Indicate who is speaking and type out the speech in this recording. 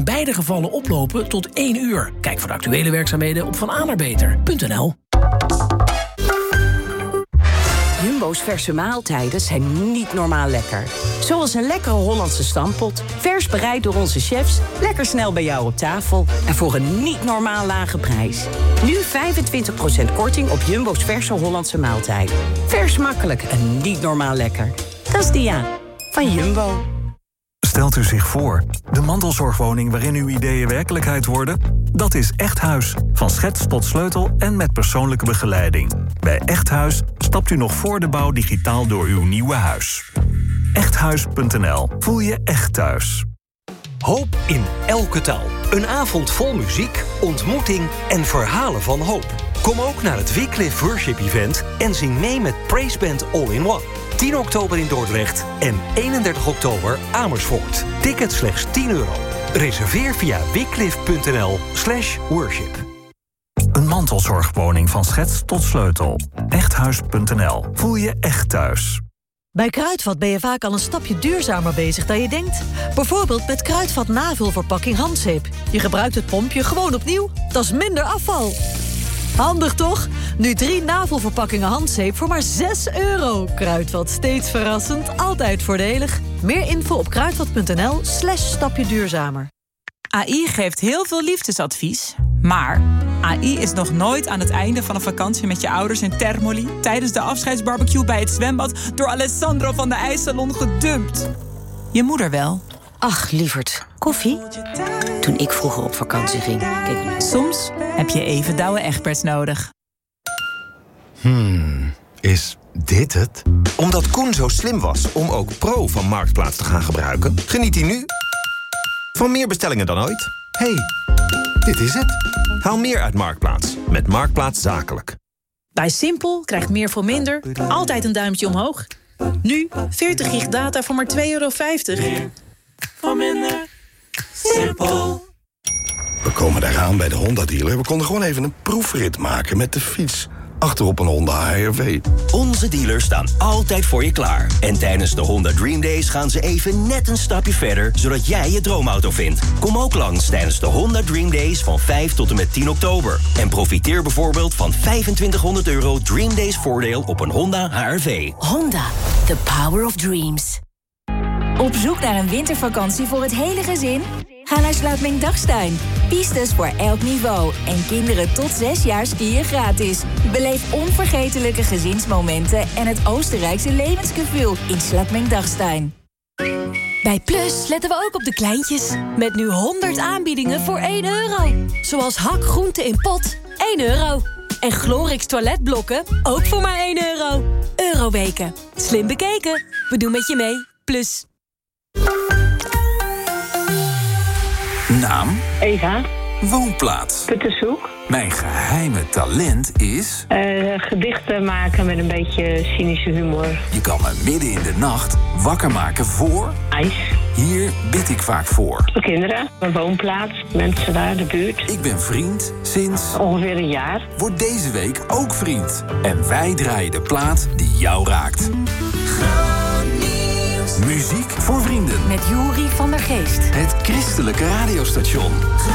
Speaker 1: Beide gevallen oplopen tot 1 uur. Kijk voor de actuele werkzaamheden op vananerbeter.nl.
Speaker 2: Jumbo's verse maaltijden zijn niet normaal lekker. Zoals een lekkere Hollandse stampot. Vers bereid door onze chefs. Lekker snel bij jou op tafel. En voor een niet normaal lage prijs. Nu 25% korting op Jumbo's verse Hollandse maaltijden. Vers makkelijk en niet normaal lekker. Dat is Dia van Jumbo.
Speaker 3: Stelt u zich voor, de mantelzorgwoning waarin uw ideeën werkelijkheid worden? Dat is Echt Huis. Van schets tot sleutel en met persoonlijke begeleiding. Bij Echt Huis stapt u nog voor de bouw digitaal door uw nieuwe huis. Echthuis.nl. Voel je echt thuis.
Speaker 4: Hoop in elke taal. Een avond vol muziek, ontmoeting en verhalen van hoop. Kom ook naar het Wycliffe Worship Event en zing mee met Praise Band All in One. 10 oktober in Dordrecht en 31 oktober Amersfoort. Ticket slechts €10. Reserveer via wycliffe.nl/worship.
Speaker 3: Een mantelzorgwoning van schets tot sleutel. Echthuis.nl. Voel je echt thuis.
Speaker 5: Bij Kruidvat ben je vaak al een stapje duurzamer bezig dan je denkt. Bijvoorbeeld met Kruidvat navulverpakking handzeep. Je gebruikt het pompje gewoon opnieuw. Dat is minder afval. Handig toch? Nu 3 navelverpakkingen handzeep voor maar €6. Kruidvat, steeds verrassend, altijd voordelig. Meer info op kruidvat.nl/stapje duurzamer.
Speaker 6: AI geeft heel veel liefdesadvies, maar AI is nog nooit aan het einde van een vakantie met je ouders in Termoli tijdens de afscheidsbarbecue bij het zwembad door Alessandro van de IJssalon gedumpt. Je moeder wel.
Speaker 2: Ach, lieverd. Koffie? Toen ik vroeger op vakantie ging, keek ik...
Speaker 6: Soms heb je even Douwe Egberts nodig.
Speaker 7: Is dit het?
Speaker 8: Omdat Koen zo slim was om ook Pro van Marktplaats te gaan gebruiken, geniet hij nu van meer bestellingen dan ooit.
Speaker 7: Hey, dit is het.
Speaker 8: Haal meer uit Marktplaats met Marktplaats Zakelijk.
Speaker 9: Bij Simpel krijgt meer voor minder altijd een duimpje omhoog. Nu 40 gig data voor maar €2,50. Meer voor minder. Simpel.
Speaker 7: We komen daaraan bij de Honda-dealer. We konden gewoon even een proefrit maken met de fiets. Achterop een Honda HR-V.
Speaker 10: Onze dealers staan altijd voor je klaar. En tijdens de Honda Dream Days gaan ze even net een stapje verder, zodat jij je droomauto vindt. Kom ook langs tijdens de Honda Dream Days van 5 tot en met 10 oktober. En profiteer bijvoorbeeld van €2500 Dream Days voordeel op een Honda HR-V.
Speaker 11: Honda, the power of dreams.
Speaker 12: Op zoek naar een wintervakantie voor het hele gezin? Ga naar Sluitming-Dagstein. Pistes voor elk niveau. En kinderen tot 6 jaar skiën gratis. Beleef onvergetelijke gezinsmomenten en het Oostenrijkse levensgevoel in Sluitming-Dagstein.
Speaker 11: Bij Plus letten we ook op de kleintjes. Met nu 100 aanbiedingen voor €1. Zoals hak groente in pot, €1. En Glorix toiletblokken, ook voor maar €1. Euroweken. Slim bekeken. We doen met je mee. Plus.
Speaker 13: Naam?
Speaker 14: Eva.
Speaker 13: Woonplaats?
Speaker 14: Puttershoek.
Speaker 13: Mijn geheime talent is...
Speaker 14: gedichten maken met een beetje cynische humor.
Speaker 13: Je kan me midden in de nacht wakker maken voor...
Speaker 14: IJs.
Speaker 13: Hier bid ik vaak voor.
Speaker 14: Voor kinderen, mijn woonplaats, mensen daar, de buurt.
Speaker 13: Ik ben vriend sinds...
Speaker 14: ongeveer een jaar.
Speaker 13: Word deze week ook vriend. En wij draaien de plaat die jou raakt. Muziek voor vrienden.
Speaker 11: Met Juri van der Geest.
Speaker 13: Het christelijke radiostation.